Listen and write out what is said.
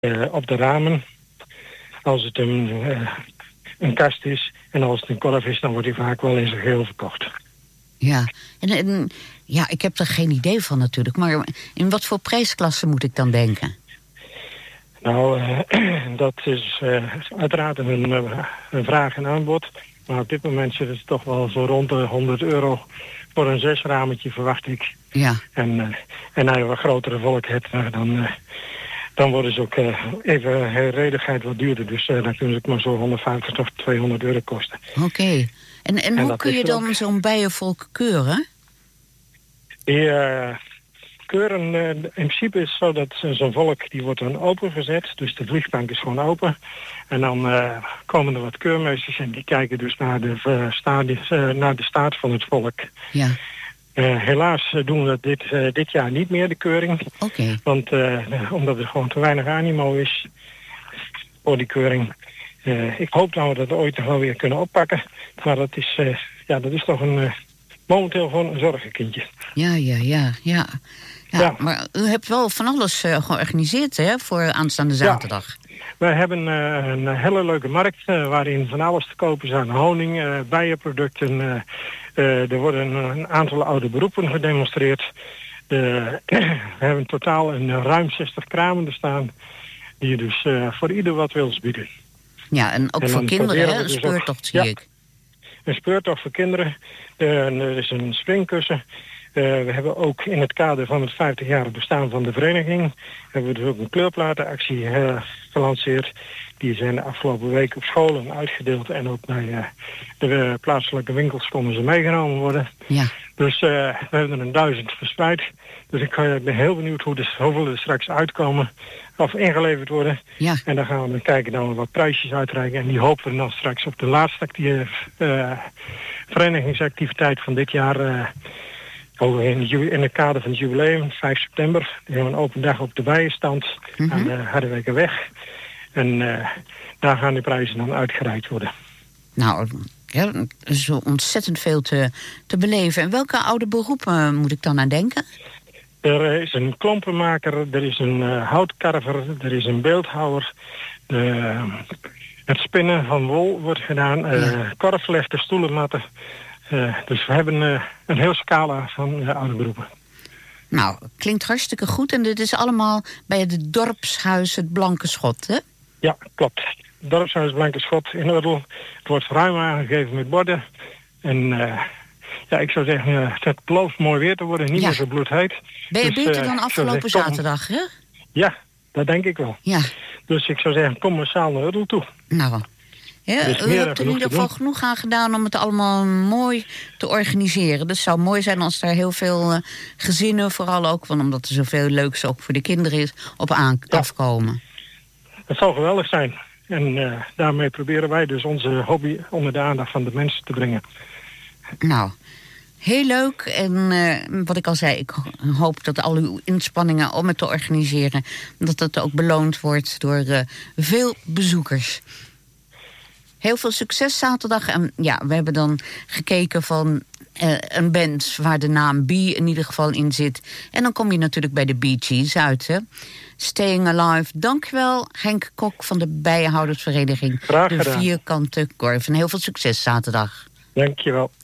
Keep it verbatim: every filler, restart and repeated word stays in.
uh, op de ramen. Als het een, uh, een kast is en als het een korf is, dan wordt die vaak wel in zijn geheel verkocht. Ja, en, en ja, ik heb er geen idee van natuurlijk. Maar in wat voor prijsklasse moet ik dan denken? Nou, uh, dat is uh, uiteraard een, uh, een vraag en aanbod. Maar op dit moment zit het toch wel zo rond de honderd euro voor een zesrametje, verwacht ik. Ja. En, uh, en als je wat grotere volk hebt, uh, dan, uh, dan worden ze ook uh, even redigheid wat duurder. Dus uh, dan kunnen ze ook maar zo honderdvijftig tot tweehonderd euro kosten. Oké. Okay. En, en, en hoe kun je dan ook zo'n bijenvolk keuren? Die uh, keuren, uh, in principe is het zo dat zo'n volk, die wordt dan opengezet. Dus de vliegbank is gewoon open. En dan uh, komen er wat keurmeesters en die kijken dus naar de, uh, stadie, uh, naar de staat van het volk. Ja. Uh, helaas uh, doen we dat dit, uh, dit jaar niet meer, de keuring. Oké. Okay. Want uh, omdat er gewoon te weinig animo is voor die keuring. Uh, ik hoop dat we dat ooit nog wel weer kunnen oppakken. Maar dat is, uh, ja, dat is toch een, uh, momenteel gewoon een zorgenkindje. Ja, ja, ja, ja. Ja, ja. Maar u hebt wel van alles uh, georganiseerd, hè, voor aanstaande zaterdag. Ja. Wij hebben uh, een hele leuke markt uh, waarin van alles te kopen zijn. Honing, uh, bijenproducten. Uh, uh, er worden een aantal oude beroepen gedemonstreerd. Uh, we hebben totaal een uh, ruim zestig kramen er staan. Die dus uh, voor ieder wat wil bieden. Ja, en ook en voor kinderen, hè? Een dus speurtocht zie ja, ik. Een speurtocht voor kinderen. Uh, er is een springkussen. Uh, we hebben ook in het kader van het vijftigjarig bestaan van de vereniging... hebben we dus ook een kleurplatenactie uh, gelanceerd. Die zijn de afgelopen week op scholen uitgedeeld... en ook naar uh, de uh, plaatselijke winkels konden ze meegenomen worden. Ja. Dus uh, we hebben er een duizend verspreid. Dus ik uh, ben heel benieuwd hoe de, hoeveel er straks uitkomen... of ingeleverd worden. Ja. En dan gaan we dan kijken dat we wat prijsjes uitreiken. En die hopen we dan straks op de laatste actie, uh, verenigingsactiviteit van dit jaar... Uh, In, in het kader van het jubileum, vijf september, we hebben een open dag op de bijenstand mm-hmm. aan de Harderwijkerweg. En uh, daar gaan de prijzen dan uitgereikt worden. Nou, ja, zo ontzettend veel te, te beleven. En welke oude beroepen moet ik dan aan denken? Er is een klompenmaker, er is een uh, houtkarver, er is een beeldhouwer. Uh, het spinnen van wol wordt gedaan, uh, ja. korflechten, stoelenmatten. Uh, dus we hebben uh, een heel scala van uh, oude beroepen. Nou, klinkt hartstikke goed. En dit is allemaal bij het dorpshuis Het Blanke Schot, hè? Ja, klopt. Het dorpshuis Het Blanke Schot in Uddel. Het wordt ruim aangegeven met borden. En uh, ja, ik zou zeggen, uh, het belooft mooi weer te worden. Niet ja. meer zo bloedheet. Ben je dus, beter uh, dan afgelopen zeggen, zaterdag, hè? Ja, dat denk ik wel. Ja. Dus ik zou zeggen, kom massaal naar Uddel toe. Nou, ja, u hebt er in ieder geval genoeg aan gedaan om het allemaal mooi te organiseren. Dus het zou mooi zijn als er heel veel uh, gezinnen, vooral ook, want omdat er zoveel leuks ook voor de kinderen is, op aan, ja. afkomen. Het zal geweldig zijn. En uh, daarmee proberen wij dus onze hobby onder de aandacht van de mensen te brengen. Nou, heel leuk. En uh, wat ik al zei, ik hoop dat al uw inspanningen om het te organiseren, dat dat ook beloond wordt door uh, veel bezoekers. Heel veel succes zaterdag. En ja, we hebben dan gekeken van uh, een band waar de naam Bee in ieder geval in zit. En dan kom je natuurlijk bij de Bee Gees uit, hè. Staying Alive. Dankjewel, Henk Kok van de Bijenhoudersvereniging. Graag gedaan. De Vierkante Korf. En heel veel succes zaterdag. Dankjewel.